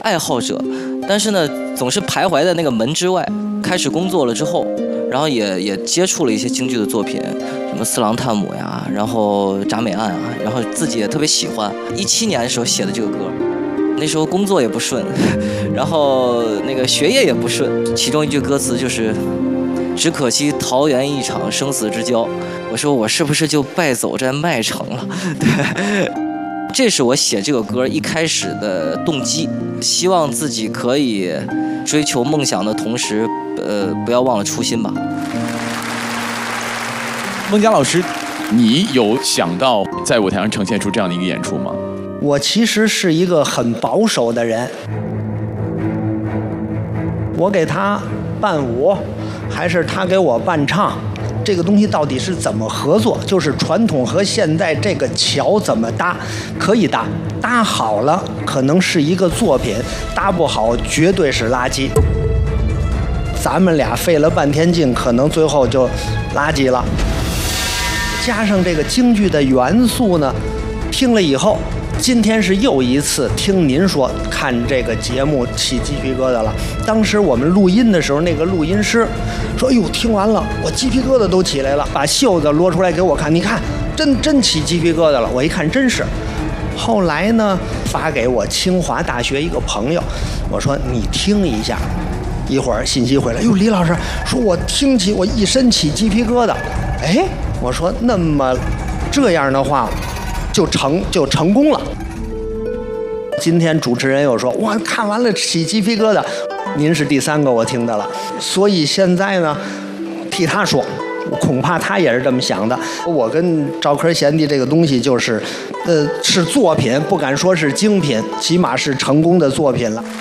爱好者，但是呢，总是徘徊在那个门之外。开始工作了之后，然后也接触了一些京剧的作品，什么《四郎探母》呀，然后《铡美案》啊，然后自己也特别喜欢。17年的时候写的这个歌，那时候工作也不顺，然后那个学业也不顺，其中一句歌词就是“只可惜桃园一场生死之交”。我说我是不是就败走在麦城了？对。这是我写这个歌一开始的动机，希望自己可以追求梦想的同时，不要忘了初心吧。 孟佳老师，你有想到在舞台上呈现出这样的一个演出吗？ 我其实是一个很保守的人，我给他伴舞，还是他给我伴唱？这个东西到底是怎么合作？就是传统和现代这个桥怎么搭？可以搭，搭好了可能是一个作品，搭不好绝对是垃圾。咱们俩费了半天劲，可能最后就垃圾了。加上这个京剧的元素呢，听了以后，今天是又一次听您说看这个节目起鸡皮疙瘩了。当时我们录音的时候，那个录音师说：“哎呦，听完了，我鸡皮疙瘩都起来了，把袖子撸出来给我看，你看，真起鸡皮疙瘩了。”我一看，真是。后来呢，发给我清华大学一个朋友，我说：“你听一下。”一会儿信息回来，哟，李老师说我听起我一身起鸡皮疙瘩。哎，我说那么这样的话就成功了。今天主持人又说，哇，看完了起鸡皮疙瘩，您是第3个我听的了。所以现在呢，替他说，恐怕他也是这么想的。我跟赵科贤弟这个东西就是，是作品，不敢说是精品，起码是成功的作品了。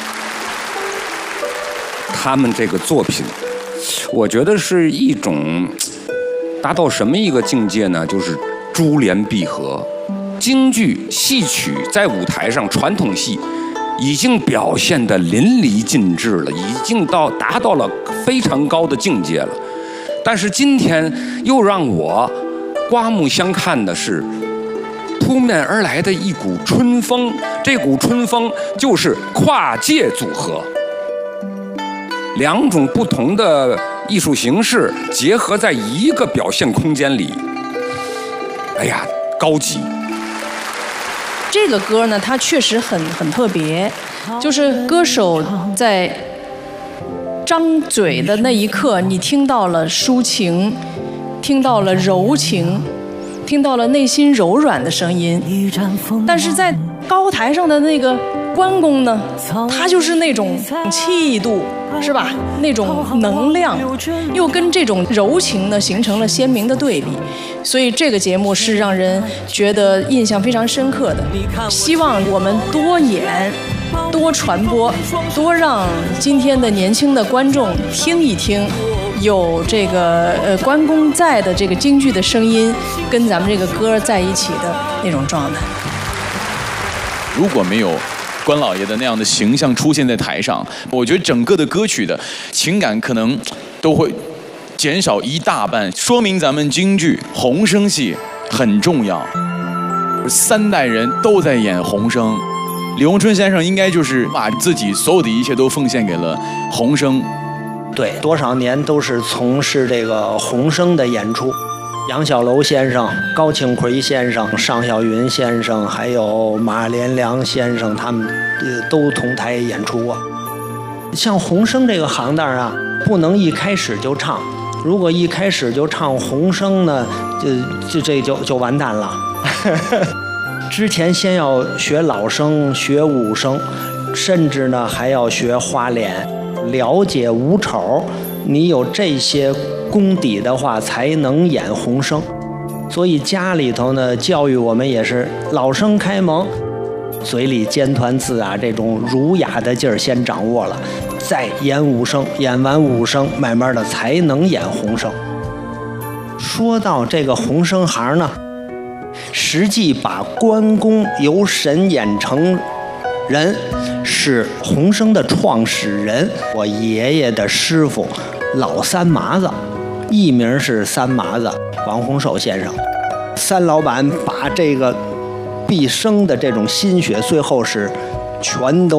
他们这个作品，我觉得是一种达到什么一个境界呢？就是珠联璧合。京剧戏曲在舞台上，传统戏已经表现得淋漓尽致了，已经达到了非常高的境界了。但是今天又让我刮目相看的是，扑面而来的一股春风，这股春风就是跨界组合。2种不同的艺术形式结合在一个表现空间里，哎呀，高级。 这个歌呢，它确实很特别，就是歌手在张嘴的那一刻，你听到了抒情，听到了柔情，听到了内心柔软的声音，但是在高台上的那个关公呢，他就是那种气度，是吧？那种能量，又跟这种柔情呢形成了鲜明的对比，所以这个节目是让人觉得印象非常深刻的。希望我们多演、多传播、多让今天的年轻的观众听一听，有这个关公在的这个京剧的声音，跟咱们这个歌在一起的那种状态。 如果没有关老爷的那样的形象出现在台上，我觉得整个的歌曲的情感可能都会减少一大半，说明咱们京剧红生戏很重要。3代人都在演红生，李洪春先生应该就是把自己所有的一切都奉献给了红生。 对，多少年都是从事这个红生的演出。杨小楼先生、高庆奎先生、尚小云先生，还有马连良先生，他们都同台演出过。像红生这个行当啊，不能一开始就唱，如果一开始就唱红生呢，就完蛋了。之前先要学老生、学武生，甚至呢还要学花脸，了解武丑。你有这些功底的话，才能演红生。所以家里头呢，教育我们也是老生开蒙，嘴里尖团字啊，这种儒雅的劲儿先掌握了，再演武生，演完武生，慢慢的才能演红生。说到这个红生行呢，实际把关公由神演成人，是红生的创始人，我爷爷的师傅老三麻子，艺名是三麻子王洪寿先生。三老板把这个毕生的这种心血，最后是全都